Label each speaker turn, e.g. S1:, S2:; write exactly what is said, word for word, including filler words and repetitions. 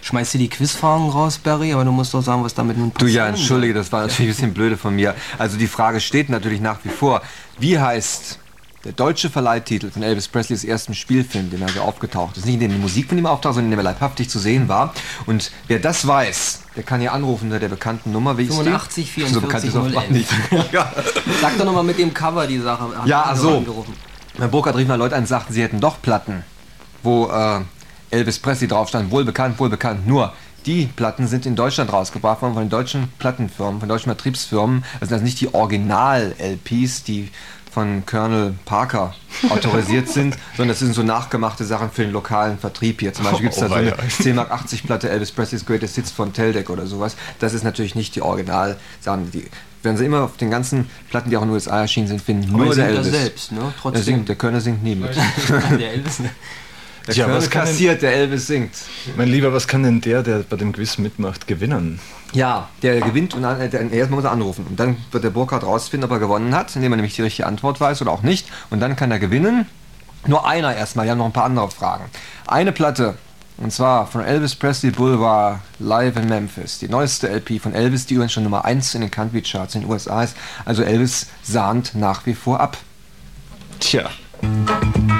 S1: schmeißt dir die Quizfragen raus, Barry, aber du musst doch sagen, was damit nun
S2: Du
S1: passiert.
S2: ja, entschuldige, das war natürlich ein bisschen blöde von mir. Also die Frage steht natürlich nach wie vor. Wie heißt der deutsche Verleihtitel von Elvis Presleys ersten Spielfilm, den er so aufgetaucht ist? Nicht in dem die Musik von ihm auftaucht, sondern in dem er leibhaftig zu sehen war. Und wer das weiß, der kann hier anrufen unter der bekannten Nummer. Wie ist die?
S1: fünfundachtzig, vierundvierzig,
S2: so bekannt ist auch
S1: null
S2: nicht. Ja,
S1: Sag doch nochmal mit dem Cover die Sache. Hat
S2: ja
S1: er
S2: ach so.
S1: angerufen.
S2: Herr Burkhardt rief mal Leute an und sagten, sie hätten doch Platten, wo äh, Elvis Presley drauf stand, wohlbekannt, wohlbekannt. Nur, die Platten sind in Deutschland rausgebracht worden von den deutschen Plattenfirmen, von deutschen Vertriebsfirmen. Das sind also nicht die Original-L Ps, die von Colonel Parker autorisiert sind, sondern das sind so nachgemachte Sachen für den lokalen Vertrieb hier. Zum Beispiel gibt es da so eine zehn Mark achtzig Platte Elvis Presley's Greatest Hits von Teldec oder sowas. Das ist natürlich nicht die Original-Sachen. Die werden sie immer auf den ganzen Platten, die auch in den U S A erschienen sind, finden.
S1: Aber
S2: Nur der
S1: singt
S2: Elvis.
S1: er selbst, ne?
S2: Der,
S1: Trotzdem.
S2: singt, der Körner singt nie mit.
S1: Der Elvis, ne?
S2: Der
S3: Ja,
S2: Colonel
S3: was kann denn-
S2: kassiert, der Elvis singt.
S3: Mein Lieber, was kann denn der, der bei dem Quiz mitmacht, gewinnen?
S2: Ja, der gewinnt und dann, der, erstmal muss er anrufen. Und dann wird der Burkhardt rausfinden, ob er gewonnen hat, indem er nämlich die richtige Antwort weiß oder auch nicht. Und dann kann er gewinnen. Nur einer erstmal, wir haben noch ein paar andere Fragen. Eine Platte, und zwar von Elvis Presley Boulevard Live in Memphis. Die neueste L P von Elvis, die übrigens schon Nummer eins in den Country Charts in den U S A ist. Also Elvis sahnt nach wie vor ab.
S3: Tja.